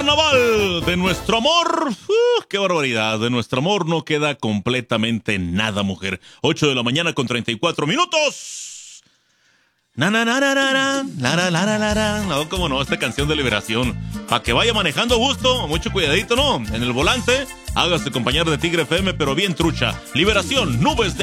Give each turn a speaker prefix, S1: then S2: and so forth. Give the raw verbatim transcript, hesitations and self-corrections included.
S1: Carnaval de nuestro amor. Uh, qué barbaridad. De nuestro amor no queda completamente nada, mujer. ocho de la mañana con treinta y cuatro minutos. Na, na, na, na, na, na, na, na, na, na. No, cómo no, esta canción de liberación. Para que vaya manejando a gusto, mucho cuidadito, ¿no? En el volante, hágase acompañar de Tigre F M, pero bien trucha. Liberación, nubes de